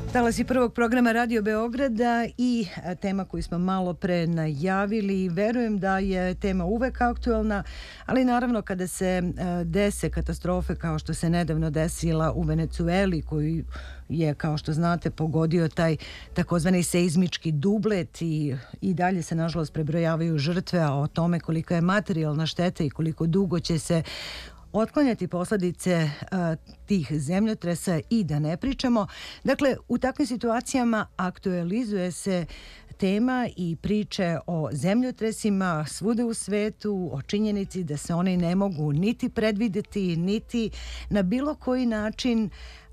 Talasi prvog programa Radio Beograda i tema koju smo malo pre najavili. Verujem da je tema uvek aktuelna, ali naravno kada se dese katastrofe kao što se nedavno desila u Venecueli, koji je, kao što znate, pogodio taj takozvani seizmički dublet i dalje se nažalost prebrojavaju žrtve, a o tome kolika je materijalna šteta i koliko dugo će se otklanjati posledice tih zemljotresa i da ne pričamo. Dakle, u takvim situacijama aktualizuje se tema i priče o zemljotresima svude u svetu, o činjenici da se oni ne mogu niti predvideti, niti na bilo koji način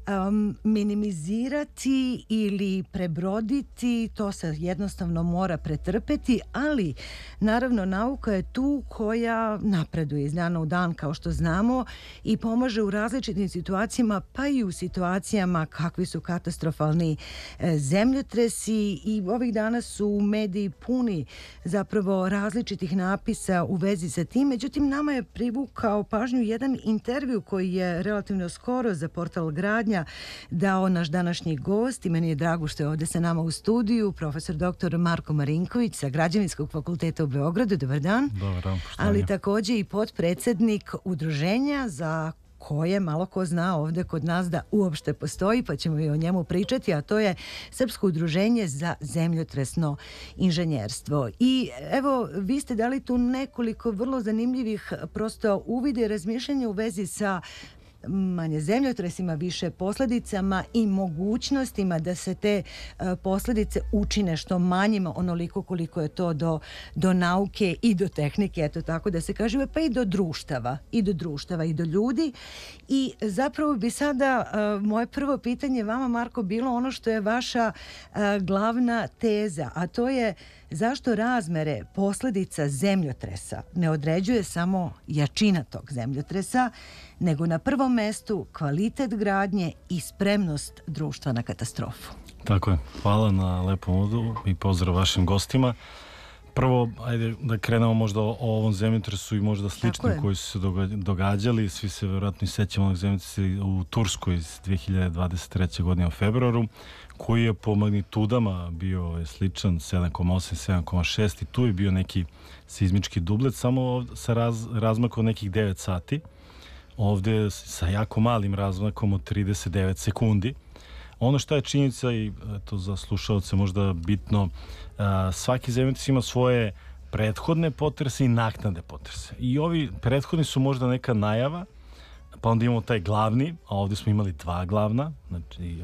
minimizirati ili prebroditi. To se jednostavno mora pretrpeti, ali naravno nauka je tu koja napreduje iz dana u dan, kao što znamo, i pomaže u različitim situacijama, pa i u situacijama kakvi su katastrofalni zemljotresi. I ovih dana su mediji puni zapravo različitih napisa u vezi sa tim. Međutim, nama je privukao pažnju jedan intervju koji je relativno skoro za portal Gradnja dao naš današnji gost, i meni je drago što je ovde sa nama u studiju profesor dr. Marko Marinković sa Građevinskog fakulteta u Beogradu. Dobar dan. Dobar dan. Ali takođe i potpredsednik udruženja za koje malo ko zna ovde kod nas da uopšte postoji, pa ćemo i o njemu pričati, a to je Srpsko udruženje za zemljotresno inženjerstvo. I evo, vi ste dali tu nekoliko vrlo zanimljivih prosto uvide i razmišljanja u vezi sa manje zemljotresima, više posledicama i mogućnostima da se te posledice učine što manjima, onoliko koliko je to do nauke i do tehnike, eto tako da se kaže, pa i do društava i do ljudi. I zapravo bi sada moje prvo pitanje vama, Marko, bilo ono što je vaša glavna teza, a to je zašto razmere posledica zemljotresa ne određuje samo jačina tog zemljotresa, nego na prvom mestu kvalitet gradnje i spremnost društva na katastrofu. Tako je. Hvala na lepom uvodu i pozdrav vašim gostima. Prvo, ajde da krenemo možda o ovom zemljotresu i možda sličnim koji su se događali. Svi se verovatno sećamo onog zemljotresa u Turskoj iz 2023. godine u februaru, koji je po magnitudama bio sličan 7,8, 7,6 i tu je bio neki seizmički dublet, samo sa razmakom nekih 9 sati. Ovde sa jako malim razmakom od 39 sekundi. Ono što je činjenica, i to za slušalce možda bitno, svaki zemljotres ima svoje prethodne potrese i naknadne potrese. I ovi prethodni su možda neka najava, pa onda imamo taj glavni, a ovde smo imali dva glavna, znači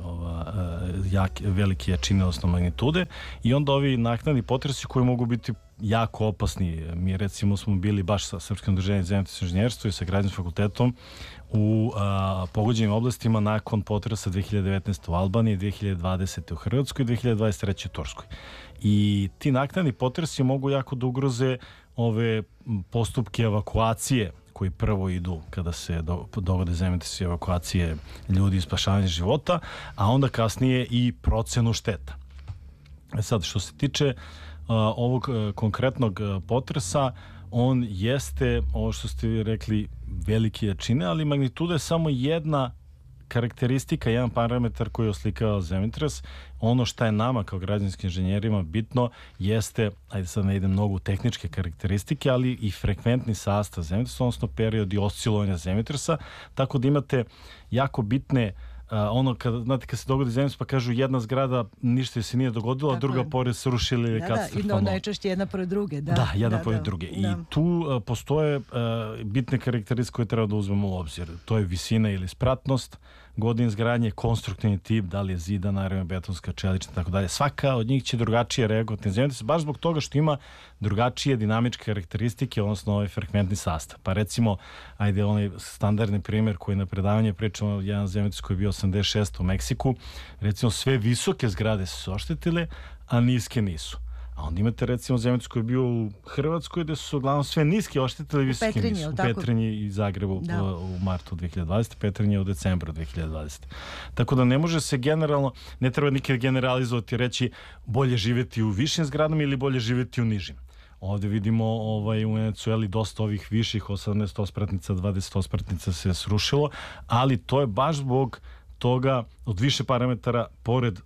velike jačine, odnosno magnitude, i onda ovi naknadni potresi koji mogu biti jako opasni. Mi recimo smo bili baš sa Srpskim udruženjem za zemljotresno inženjerstvo i sa Građevinskim fakultetom u pogođenim oblastima nakon potresa 2019. u Albaniji, 2020. u Hrvatskoj i 2023. u Turskoj. I ti naknadni potresi mogu jako da ugroze ove postupke evakuacije koji prvo idu kada se dogode zemljotresi, evakuacije ljudi i spašavanje života, a onda kasnije i procenu šteta. Sad, što se tiče ovog konkretnog potresa, on jeste, ovo što ste vi rekli, velike jačine, ali magnituda je samo jedna karakteristika, jedan parametar koji oslikava zemljotres. Ono što je nama kao građevinskim inženjerima bitno jeste, ajde sad ne idem mnogo u tehničke karakteristike, ali i frekventni sastav zemljotresa, odnosno periodi oscilovanja zemljotresa, tako da imate jako bitne znate, kad se dogodi zemljotres pa kažu jedna zgrada ništa se nije dogodilo, a druga pored se rušila ili katastrofalno. I najčešće jedna pored druge. Jedna pored druge. I tu postoje bitne karakteristike koje treba da uzmemo u obzir. To je visina ili spratnost, godina izgradnje, konstruktivni tip, da li je zidana, betonska, čelična, tako dalje. Svaka od njih će drugačije reagovati na zemljotres, baš zbog toga što ima drugačije dinamičke karakteristike, odnosno ovaj frekventni sastav. Pa recimo, ajde onaj standardni primjer koji na predavanje pričamo, jedan zemljotres koji je bio 86 u Meksiku, recimo sve visoke zgrade su oštetile, a niske nisu. A onda imate recimo zemljotres koji je bio u Hrvatskoj gde su uglavnom sve niske oštetile, visoke nisu. U Petrinji i Zagrebu u martu 2020. Petrinji u decembru 2020. Tako da ne može se generalno, ne treba nikad generalizovati, reći bolje živjeti u višim zgradama ili bolje živjeti u nižim. Ovde vidimo u Venecueli dosta ovih viših, 18 ospratnica, 20 ospratnica se srušilo, ali to je baš zbog toga, od više parametara, pored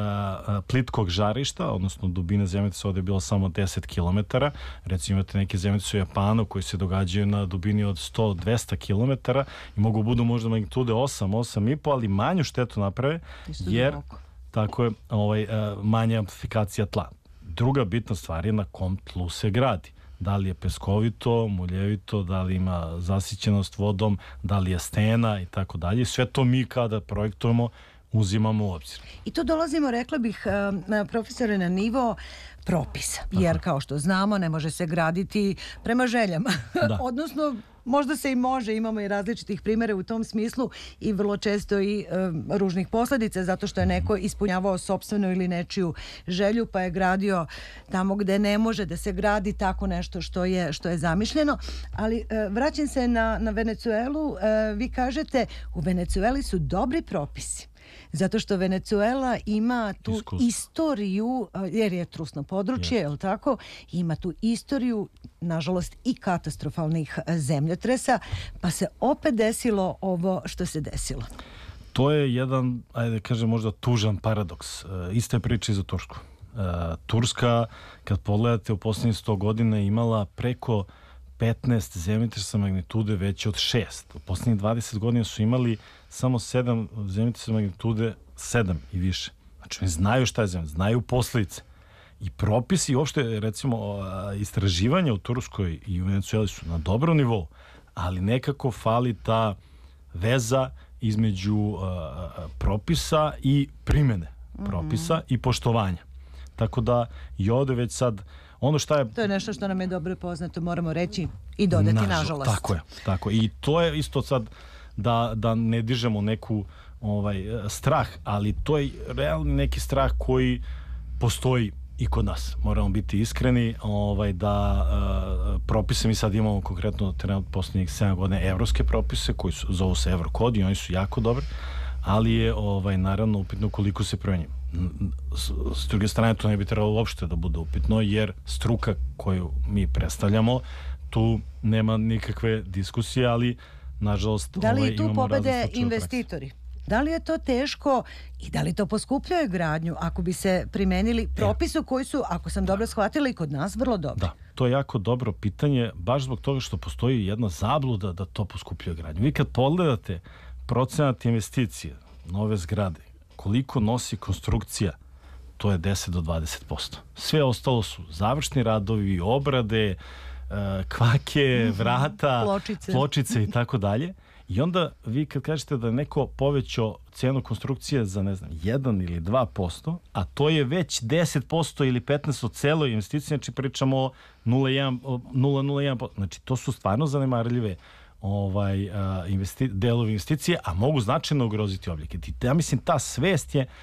plitkog žarišta, odnosno dubina zemljotresa ovdje je bila samo 10 km. Recimo imate neke zemljotrese u Japanu koji se događaju na dubini od 100-200 km i mogu budu možda magnitude 8,5, ali manju štetu naprave, jer tako je manja amplifikacija tla. Druga bitna stvar je na kom tlu se gradi. Da li je peskovito, muljevito, da li ima zasićenost vodom, da li je stena i tako dalje. Sve to mi kada projektujemo uzimamo u obzir. I tu dolazimo, rekla bih, profesore, na nivo propisa. Jer kao što znamo, ne može se graditi prema željama. Odnosno, možda se i može, imamo i različitih primjera u tom smislu i vrlo često i ružnih posljedica, zato što je neko ispunjavao sopstvenu ili nečiju želju, pa je gradio tamo gde ne može da se gradi tako nešto što je zamišljeno. Ali vraćam se na Venecuelu. Vi kažete, u Venecueli su dobri propisi. Zato što Venecuela ima tu istoriju, jer je trusno područje, je li tako? Ima tu istoriju, nažalost, i katastrofalnih zemljotresa, pa se opet desilo ovo što se desilo. To je jedan, ajde kažem, možda tužan paradoks. Ista je priča i za Tursku. Turska, kad pogledate, u posljednjih 100 godina imala preko 15 zemljotresa magnitude veće od 6. U posljednjih 20 godina su imali samo 7 zemljotresa magnitude 7 i više. Znači, oni znaju šta je zemlja, znaju posljedice. I propisi, uopšte, recimo, istraživanja u Turskoj i u Venecueli su na dobrom nivou, ali nekako fali ta veza između propisa i primene propisa i poštovanja. Tako da i ovde već sad ono šta je... To je nešto što nam je dobro poznato, moramo reći i dodati, nažalost. Tako je. I to je isto sad da ne dižemo neku strah, ali to je realni neki strah koji postoji i kod nas. Moramo biti iskreni da propise, mi sad imamo konkretno trenutno posljednjih 7 godina evropske propise koji zovu se Eurokod i oni su jako dobri, ali je naravno upitno koliko se promenjuje. S druge strane, to ne bi trebalo uopšte da bude upitno, jer struka koju mi predstavljamo, tu nema nikakve diskusije, ali nažalost da li tu pobede investitori? Da li je to teško i da li to poskupljuje gradnju ako bi se primenili propisu koji su, ako sam dobro shvatila, i kod nas vrlo dobri? Da, to je jako dobro pitanje, baš zbog toga što postoji jedna zabluda da to poskupljuje gradnju. Vi kad pogledate procenat investicije, nove zgrade, koliko nosi konstrukcija, to je 10 do 20%. Sve ostalo su završni radovi, obrade, kvake, vrata, pločice i tako dalje. I onda vi kad kažete da je neko povećao cenu konstrukcije za, 1 ili 2%, a to je već 10% ili 15% od celoj investicije, znači pričamo o 0,01%. Znači, to su stvarno zanemarljive delovi investicije, a mogu značajno ugroziti objekat. I ja mislim, ta svest je